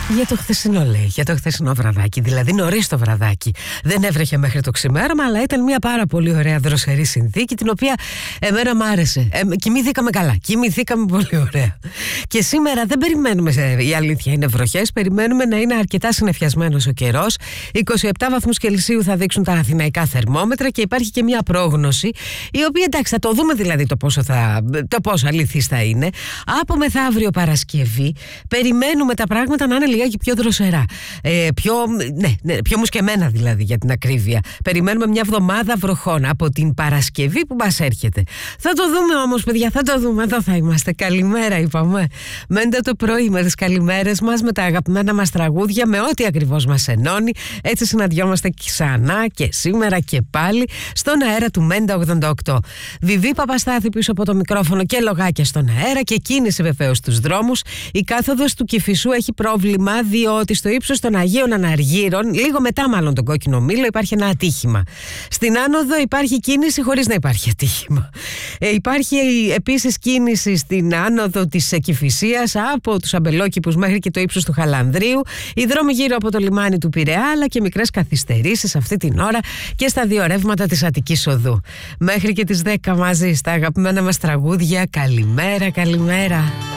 Για το χθεσινό λέει, για το χθεσινό βραδάκι, δηλαδή νωρίς το βραδάκι. Δεν έβρεχε μέχρι το ξημέρωμα, αλλά ήταν μια πάρα πολύ ωραία δροσερή συνθήκη, την οποία εμένα μ' άρεσε. Κοιμηθήκαμε καλά, κοιμηθήκαμε πολύ ωραία. Και σήμερα δεν περιμένουμε, η αλήθεια είναι, βροχές, περιμένουμε να είναι αρκετά συννεφιασμένος ο καιρός. 27 βαθμούς Κελσίου θα δείξουν τα αθηναϊκά θερμόμετρα και υπάρχει και μια πρόγνωση, η οποία εντάξει θα το δούμε δηλαδή το πόσο αληθής θα είναι. Από μεθαύριο Παρασκευή περιμένουμε τα πράγματα να είναι λιγάκι πιο δροσερά. Πιο μουσκεμένα δηλαδή για την ακρίβεια. Περιμένουμε μια εβδομάδα βροχών από την Παρασκευή που μας έρχεται. Θα το δούμε όμως, παιδιά, θα το δούμε. Εδώ θα είμαστε. Καλημέρα, είπαμε. Μέντε το πρωί με τις καλημέρες μας, με τα αγαπημένα μας τραγούδια, με ό,τι ακριβώς μας ενώνει. Έτσι συναντιόμαστε ξανά και σήμερα και πάλι στον αέρα του Μέντα 88. Βιβί Παπαστάθη πίσω από το μικρόφωνο και λογάκια στον αέρα και κίνηση βεβαίως στους δρόμους. Η κάθοδος του Κηφισού έχει πρόβλημα, διότι στο ύψος των Αγίων Αναργύρων, λίγο μετά μάλλον τον Κόκκινο Μήλο, υπάρχει ένα ατύχημα. Στην άνοδο υπάρχει κίνηση χωρίς να υπάρχει ατύχημα. Υπάρχει επίσης κίνηση στην άνοδο της Κηφισίας από τους Αμπελόκηπους μέχρι και το ύψος του Χαλανδρίου. Οι δρόμοι γύρω από το λιμάνι του Πειραιά, αλλά και μικρές καθυστερήσεις αυτή την ώρα και στα δύο ρεύματα της Αττικής Οδού. Μέχρι και τις 10 μαζί στα αγαπημένα μας τραγούδια. Καλημέρα, καλημέρα.